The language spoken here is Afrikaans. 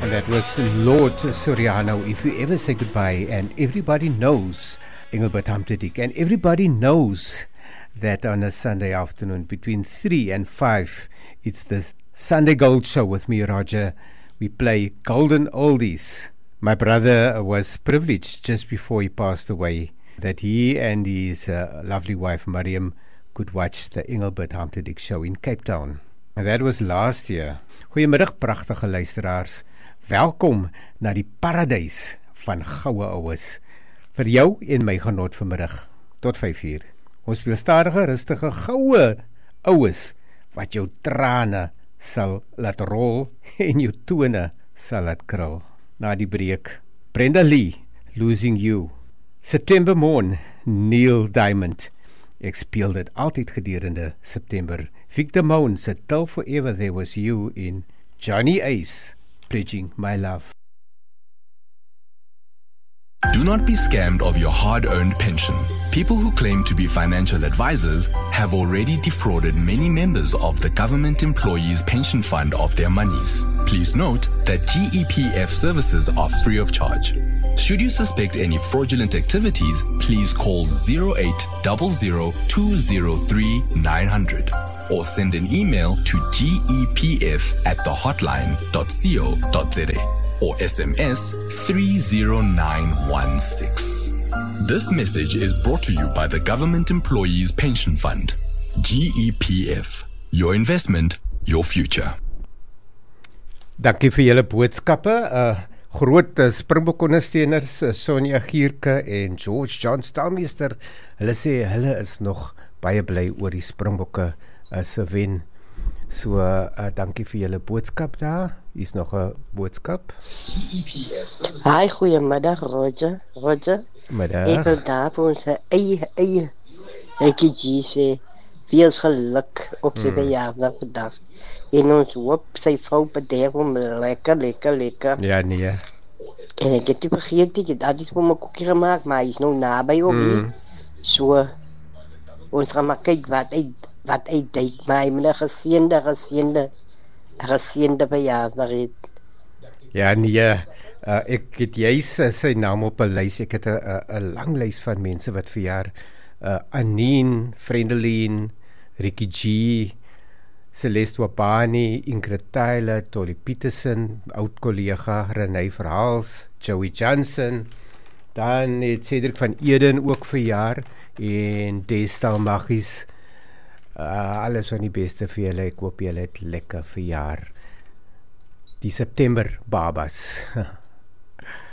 That was Lord Soriano, If You Ever Say Goodbye, and everybody knows Engelbert Humperdinck, and everybody knows that on a Sunday afternoon between 3 and 5, it's the Sunday Gold Show with me, Roger. We play golden oldies. My brother was privileged just before he passed away that he and his lovely wife Mariam could watch the Engelbert Humperdinck show in Cape Town. And that was last year. Goeiemiddag pragtige luisteraars. Welkom na die paradys van goue oues. Vir jou en my genot vanmiddag tot 5:00. Ons speel stadige, rustige, goue oues wat jou trane sal laat rol en jou tone sal laat krul. Na die breek, Brenda Lee, Losing You. September Morn, Neil Diamond. Ek speel dit altyd gedurende September. Victor Moon se Till Forever There Was You in Johnny Ace, Pledging My Love. Do not be scammed of your hard-earned pension. People who claim to be financial advisors have already defrauded many members of the Government Employees Pension Fund of their monies. Please note that GEPF services are free of charge. Should you suspect any fraudulent activities, please call 0800-203-900 or send an email to gepf@thehotline.co.za or SMS 30916. This message is brought to you by the Government Employees Pension Fund. GEPF. Your investment, your future. Dankie vir julle boodskappe. Groot Springbok ondersteuners Sonja Gierke en George John Stalmeester. Hulle sê hulle is nog baie bly oor die Springbokke se wen. So dankie vir julle boodskap daar. Is nog 'n boodskap? Hi, goeiemiddag Roger. Middag. Ek wil daar vir ons eie Ricky sê veel geluk op sy verjaardag vandag. En ons hoop sy vrou bederf hom lekker. Ja, nee. En ek het nie vergeet, ek het altijd vir my koekie gemaakt, maar hy is nou nabij ook hier. So, ons gaan maar kyk wat hy deed, maar hy moet een geseende verjaardag het. Ja, nee. Ek het juist sy naam op 'n lys. Ek het 'n lang lys van mense wat verjaar. Anine, Frendeline, Ricky G, Celeste Wapani, Ingrid Tyler, Tolly Peterson, oud-kollega Renée Verhaals, Joey Johnson, dan het Cedric van Eden ook verjaar, en Destal Maggies. Alles van die beste vir julle. Ek hoop julle het lekker verjaar. Die September babas.